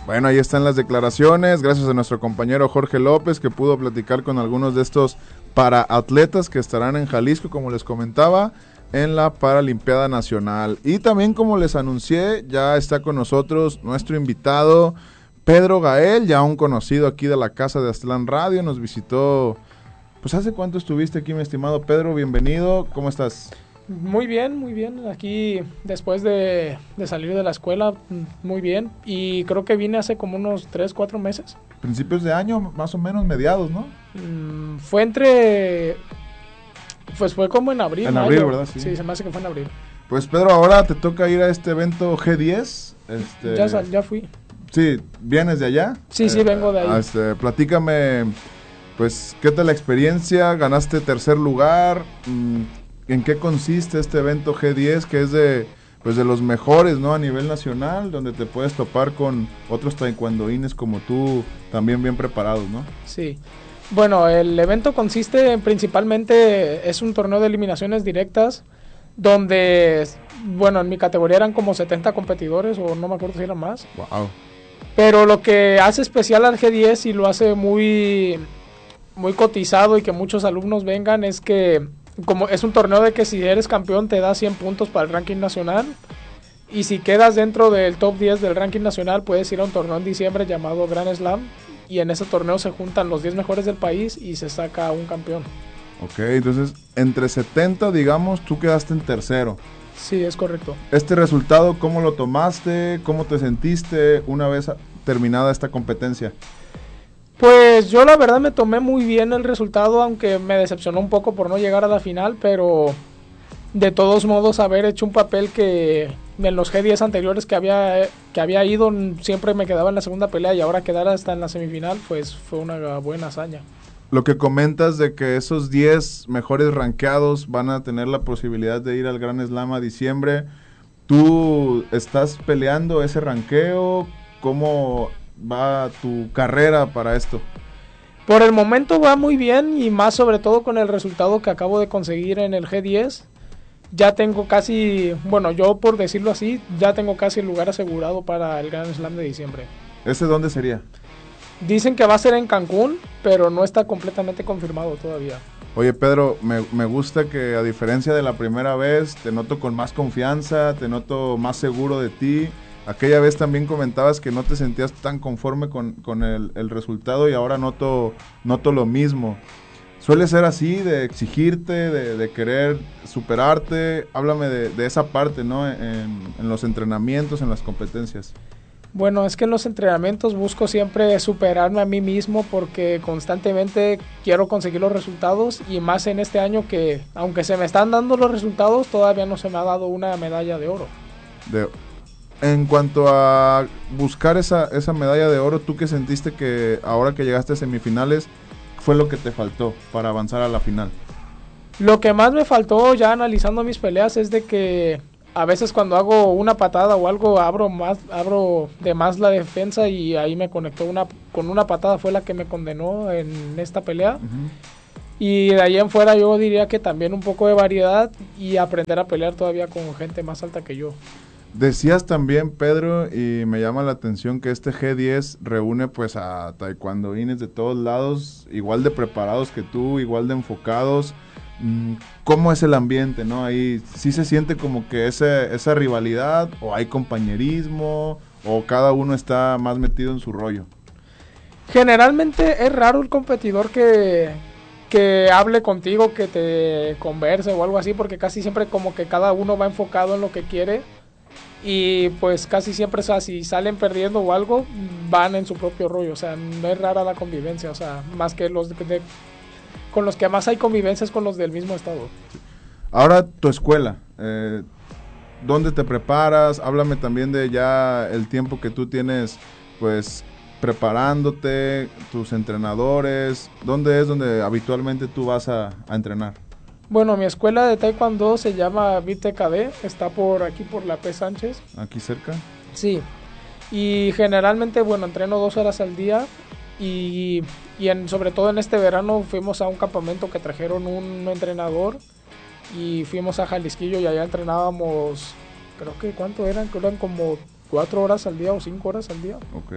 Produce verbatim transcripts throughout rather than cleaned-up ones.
Bueno, ahí están las declaraciones, gracias a nuestro compañero Jorge López, que pudo platicar con algunos de estos paraatletas que estarán en Jalisco, como les comentaba, en la Paralimpiada Nacional. Y también, como les anuncié, ya está con nosotros nuestro invitado Pedro Gael, ya un conocido aquí de la casa de Aztlán Radio. Nos visitó, pues ¿hace cuánto estuviste aquí, mi estimado Pedro? Bienvenido, ¿cómo estás? Muy bien, muy bien, aquí después de, de salir de la escuela, muy bien, y creo que vine hace como unos tres, cuatro meses. Principios de año, más o menos, mediados, ¿no? Mm, fue entre, pues fue como en abril, En mayo. abril, ¿verdad? Sí. Sí, se me hace que fue en abril. Pues Pedro, ahora te toca ir a este evento G diez. Este... Ya, sal, ya fui. Sí, ¿vienes de allá? Sí, eh, sí, vengo de ahí. Este, platícame, pues, ¿qué tal la experiencia? ¿Ganaste tercer lugar? ¿En qué consiste este evento G diez, que es de, pues, de los mejores, ¿no? A nivel nacional, donde te puedes topar con otros taekwondoines como tú, también bien preparados, ¿no? Sí. Bueno, el evento consiste en, principalmente, es un torneo de eliminaciones directas, donde, bueno, en mi categoría eran como setenta competidores, o no me acuerdo si eran más. Wow. Pero lo que hace especial al G diez y lo hace muy, muy cotizado y que muchos alumnos vengan es que, como es un torneo de que si eres campeón te da cien puntos para el ranking nacional, y si quedas dentro del top diez del ranking nacional puedes ir a un torneo en diciembre llamado Grand Slam, y en ese torneo se juntan los diez mejores del país y se saca un campeón. Ok, entonces entre setenta, digamos, tú quedaste en tercero. Sí, es correcto. ¿Este resultado cómo lo tomaste? ¿Cómo te sentiste una vez terminada esta competencia? Pues yo la verdad me tomé muy bien el resultado, aunque me decepcionó un poco por no llegar a la final, pero de todos modos haber hecho un papel que en los G diez anteriores que había, que había ido siempre me quedaba en la segunda pelea, y ahora quedar hasta en la semifinal pues fue una buena hazaña. Lo que comentas de que esos diez mejores rankeados van a tener la posibilidad de ir al Grand Slam a diciembre, ¿tú estás peleando ese ranqueo? ¿Cómo va tu carrera para esto? Por el momento va muy bien, y más sobre todo con el resultado que acabo de conseguir en el G diez. Ya tengo casi, bueno, yo por decirlo así, ya tengo casi el lugar asegurado para el Grand Slam de diciembre. ¿Ese dónde sería? Dicen que va a ser en Cancún, pero no está completamente confirmado todavía. Oye, Pedro, me, me gusta que a diferencia de la primera vez, te noto con más confianza, te noto más seguro de ti. Aquella vez también comentabas que no te sentías tan conforme con, con el, el resultado, y ahora noto, noto lo mismo. ¿Suele ser así, de exigirte, de, de querer superarte? Háblame de, de esa parte, ¿no? En, en los entrenamientos, en las competencias. Bueno, es que en los entrenamientos busco siempre superarme a mí mismo, porque constantemente quiero conseguir los resultados, y más en este año que, aunque se me están dando los resultados, todavía no se me ha dado una medalla de oro. De, en cuanto a buscar esa, esa medalla de oro, ¿tú qué sentiste que ahora que llegaste a semifinales fue lo que te faltó para avanzar a la final? Lo que más me faltó, ya analizando mis peleas, es de que a veces cuando hago una patada o algo, abro más, abro de más la defensa, y ahí me conectó una, con una patada fue la que me condenó en esta pelea. Uh-huh. Y de ahí en fuera yo diría que también un poco de variedad y aprender a pelear todavía con gente más alta que yo. Decías también, Pedro, y me llama la atención, que este G diez reúne pues a taekwondoines de todos lados, igual de preparados que tú, igual de enfocados. ¿Cómo es el ambiente, no? Ahí sí se siente como que ese, esa rivalidad, o hay compañerismo, o cada uno está más metido en su rollo. Generalmente es raro el competidor que, que hable contigo, que te converse o algo así, porque casi siempre como que cada uno va enfocado en lo que quiere, y pues casi siempre, o sea, si salen perdiendo o algo, van en su propio rollo. O sea, no es rara la convivencia, o sea, más que los de, de con los que más hay convivencias con los del mismo estado. Ahora tu escuela, eh, ¿dónde te preparas? Háblame también de ya el tiempo que tú tienes pues preparándote, tus entrenadores. ¿Dónde es donde habitualmente tú vas a, a entrenar? Bueno, mi escuela de taekwondo se llama V I T K D, está por aquí por la P. Sánchez. ¿Aquí cerca? Sí, y generalmente, bueno, entreno dos horas al día. Y, y en, sobre todo en este verano fuimos a un campamento que trajeron un entrenador, y fuimos a Jalisquillo, y allá entrenábamos, creo que ¿cuánto eran? Creo que eran como cuatro horas al día o cinco horas al día. Ok.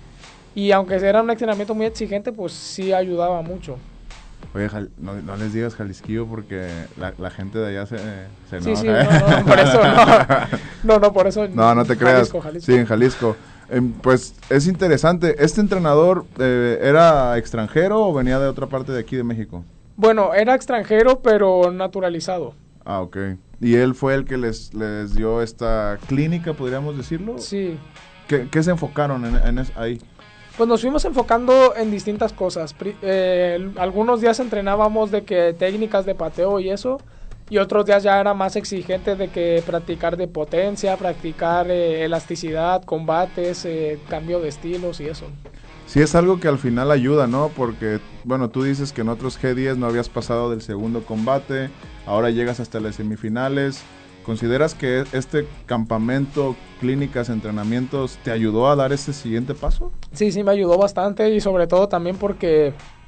Y aunque era un entrenamiento muy exigente, pues sí ayudaba mucho. Oye, Jal- no, no les digas Jalisquillo porque la, la gente de allá se, se enoja. Sí, sí, no, no, por eso no. No, no, por eso. No, no te creas. Jalisco, Jalisco. Sí, en Jalisco. Eh, pues es interesante. ¿Este entrenador eh, era extranjero o venía de otra parte de aquí de México? Bueno, era extranjero, pero naturalizado. Ah, ok. ¿Y él fue el que les, les dio esta clínica, podríamos decirlo? Sí. ¿Qué, qué se enfocaron en, en es- ahí? Pues nos fuimos enfocando en distintas cosas. Pri- eh, algunos días entrenábamos de que técnicas de pateo y eso, y otros días ya era más exigente de que practicar de potencia, practicar eh, elasticidad, combates, eh, cambio de estilos y eso. Sí, es algo que al final ayuda, ¿no? Porque, bueno, tú dices que en otros G diez no habías pasado del segundo combate, ahora llegas hasta las semifinales. ¿Consideras que este campamento, clínicas, entrenamientos, te ayudó a dar ese siguiente paso? Sí, sí, me ayudó bastante y sobre todo también porque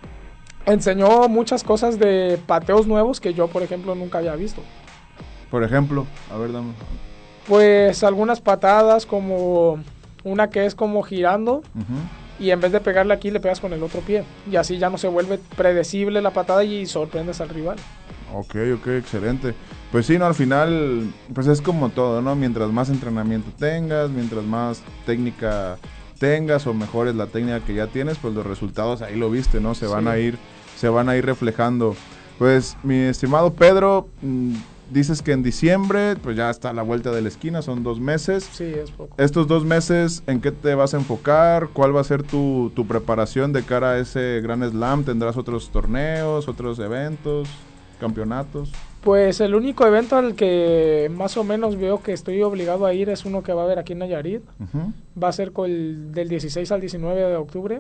enseñó muchas cosas de pateos nuevos que yo, por ejemplo, nunca había visto. Por ejemplo, a ver, dame. Pues algunas patadas como una que es como girando Ujú. y en vez de pegarle aquí le pegas con el otro pie y así ya no se vuelve predecible la patada y sorprendes al rival. Ok, ok, excelente. Pues sí, no, al final, pues es como todo, ¿no? Mientras más entrenamiento tengas, mientras más técnica tengas o mejores la técnica que ya tienes, pues los resultados ahí lo viste, ¿no? Se van Sí. a ir, se van a ir reflejando. Pues, mi estimado Pedro, mm, dices que en diciembre, pues ya está a la vuelta de la esquina, son dos meses. Sí, es poco. Estos dos meses, ¿en qué te vas a enfocar? ¿Cuál va a ser tu, tu preparación de cara a ese Gran Slam? ¿Tendrás otros torneos, otros eventos, campeonatos? Pues el único evento al que más o menos veo que estoy obligado a ir es uno que va a haber aquí en Nayarit. Ujú. Va a ser con el, del dieciséis al diecinueve de octubre.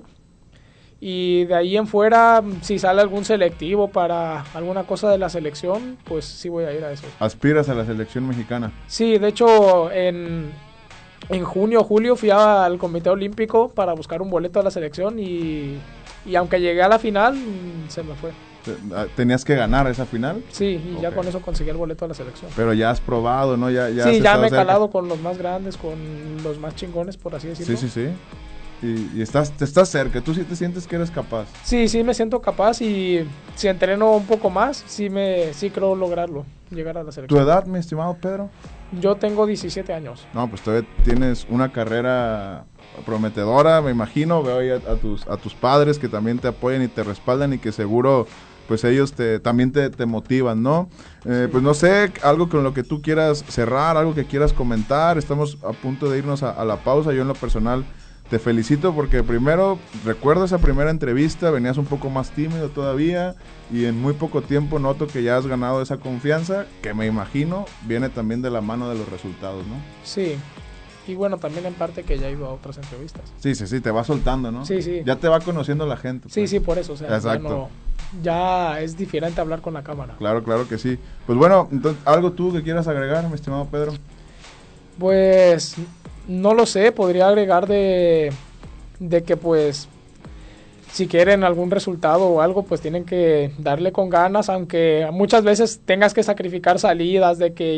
Y de ahí en fuera, si sale algún selectivo para alguna cosa de la selección, pues sí voy a ir a eso. ¿Aspiras a la selección mexicana? Sí, de hecho, en, en junio o julio fui al Comité Olímpico para buscar un boleto a la selección y, y aunque llegué a la final, mm, se me fue. Te- ah, ¿Tenías que ganar esa final? Sí, y ya Ok. con eso conseguí el boleto a la selección. Pero ya has probado, ¿no? Ya, ya sí, has ya estado me he cerca. calado con los más grandes, con los más chingones, por así decirlo. Sí, sí, sí. Y, y estás, te estás cerca. ¿Tú sí te sientes que eres capaz? Sí, sí me siento capaz y si entreno un poco más, sí me sí creo lograrlo, llegar a la ¿Tu selección. edad, mi estimado Pedro? Yo tengo diecisiete años. No, pues todavía tienes una carrera prometedora, me imagino. Veo ahí a, a tus, a tus padres que también te apoyan y te respaldan y que seguro pues ellos te, también te, te motivan, ¿no? Eh, Sí. Pues no sé, algo con lo que tú quieras cerrar, algo que quieras comentar. Estamos a punto de irnos a, a la pausa. Yo en lo personal te felicito porque primero, recuerdo esa primera entrevista, venías un poco más tímido todavía y en muy poco tiempo noto que ya has ganado esa confianza que me imagino viene también de la mano de los resultados, ¿no? Sí. Y bueno, también en parte que ya he ido a otras entrevistas. Sí, sí, sí, te va soltando, ¿no? Sí, sí. Ya te va conociendo la gente. Sí, pues. sí, por eso. O sea, Exacto. Ya, no- ya es diferente hablar con la cámara. Claro, claro que sí. Pues bueno, entonces, ¿algo tú que quieras agregar, mi estimado Pedro? Pues no lo sé, podría agregar de, de que pues si quieren algún resultado o algo, pues tienen que darle con ganas, aunque muchas veces tengas que sacrificar salidas, de que